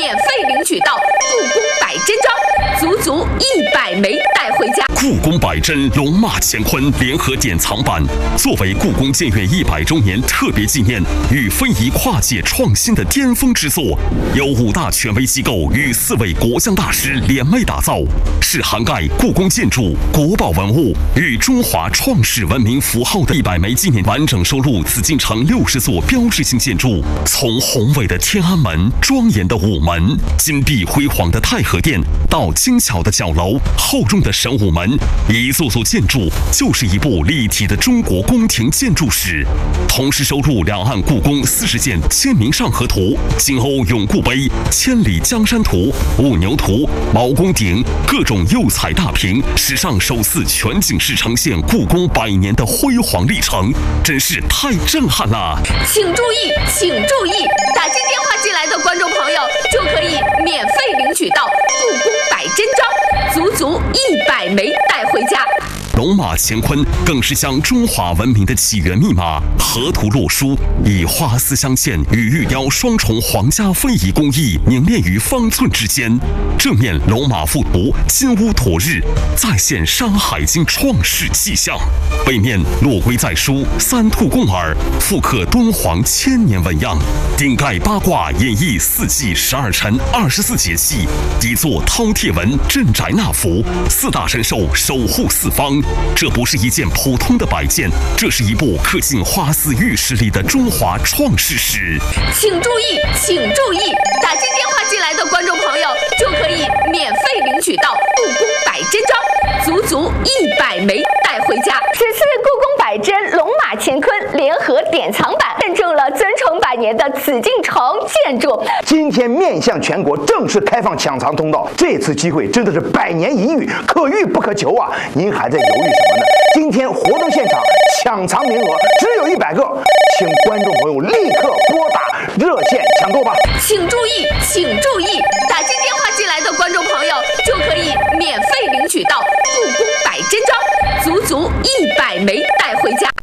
免费领取到故宫百针装，足足100枚带回家。 故宫百针龙马乾坤联合典藏版，作为故宫建院100周年特别纪念与非遗跨界创新的巅峰之作，由5大权威机构与4位国匠大师联袂打造，是涵盖故宫建筑、国宝文物与中华创世文明符号的100枚纪念，完整收录紫禁城60座标志性建筑，从宏伟的天安门、庄严的午门、金碧辉煌的太和殿，到精巧的角楼、厚重的神武门，一座座建筑就是一部立体的中国宫廷建筑史。同时收录两岸故宫40件签名上河图、金瓯永固碑、千里江山图、五牛图、毛公鼎各种釉彩大屏，史上首次全景式呈现故宫100年的辉煌历程，真是太震撼了！ 请注意，请注意，打进电话进来的观众朋友就可以免费领取到故宫百针装，足足100枚带回家。 龙马乾坤更是将中华文明的起源密码河图洛书，以花丝镶嵌与玉雕双重皇家非遗工艺凝练于方寸之间。正面龙马附图金乌驮日，再现《山海经》创世迹象；背面落龟在书，三兔共耳，复刻敦煌1000年纹样。顶盖八卦演绎4季12辰24节气，底座饕餮纹镇宅纳福，4大神兽守护四方。这不是一件普通的摆件，这是一部刻进花丝玉石里的中华创世史。 请注意，请注意，打进电话进来的观众朋友就可以免费领取到故宫百针装，足足100枚带回家。此次故宫百针龙马乾坤联合典藏版认证了尊崇100年的紫禁城建筑。 今天面向全国正式开放抢藏通道，这次机会真的是100年一遇，可遇不可求啊！您还在犹豫什么呢？今天活动现场抢藏名额只有100个，请观众朋友立刻拨打热线抢购吧！ 请注意，请注意，打进电话进来的观众朋友就可以免费领取到故宫百针装，足足100枚带回家。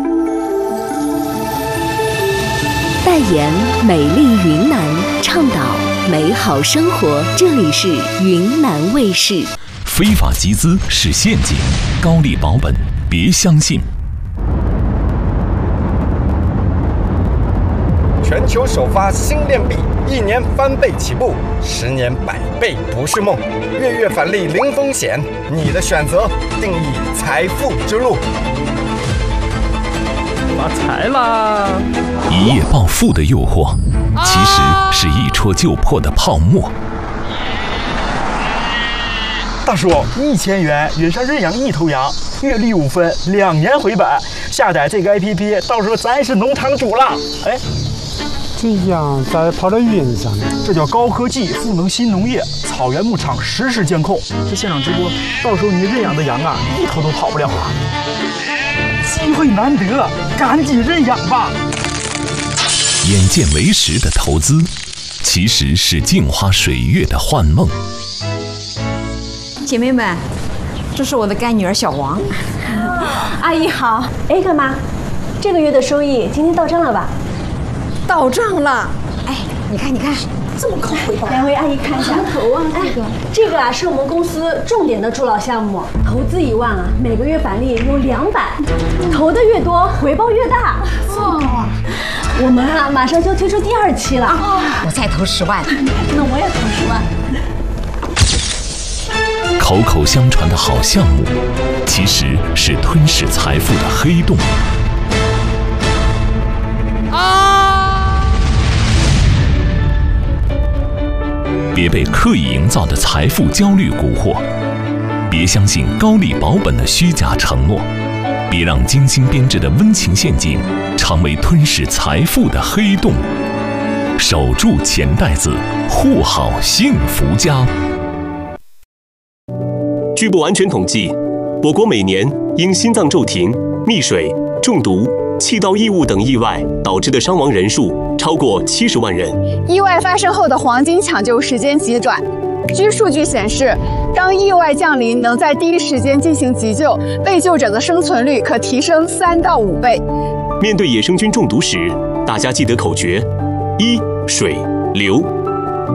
代言美丽云南，倡导美好生活，这里是云南卫视。 非法集资是陷阱，高利保本别相信。 全球首发新链币，1年翻倍起步，10年100倍不是梦。月月返利零风险，你的选择定义财富之路。 发财啦！ 一夜暴富的诱惑，其实是一戳就破的泡沫。 大叔，1000元约上认养1头羊，月利5分，2年回本。下载这个 APP， 到时候咱是农场主了。哎， 这羊咋跑到云上呢？ 这叫高科技赋能新农业，草原牧场实时监控。这现场直播，到时候你认养的羊啊，1头都跑不了。机会难得，赶紧认养吧！ 眼见为实的投资，其实是镜花水月的幻梦。 姐妹们，这是我的干女儿小王。 阿姨好。哎，干妈，这个月的收益今天到账了吧？ 到账了。哎，你看，这么高回报。 两位阿姨看一下。 头啊， 这个啊是我们公司重点的助老项目，投资1万啊，每个月返利有200，投的越多，回报越大。 哦， 我们啊马上就推出第2期了。 我再投10万。 那我也投10万。 口口相传的好项目，其实是吞噬财富的黑洞。别被刻意营造的财富焦虑蛊惑，别相信高利保本的虚假承诺，别让精心编制的温情陷阱成为吞噬财富的黑洞。守住钱袋子，护好幸福家。 据不完全统计，我国每年因心脏骤停、溺水、中毒、气道异物等意外导致的伤亡人数超过70万人。 意外发生后的黄金抢救时间极短。据数据显示，当意外降临，能在第一时间进行急救，被救者的生存率可提升3到5倍。 面对野生菌中毒时，大家记得口诀：1、水、流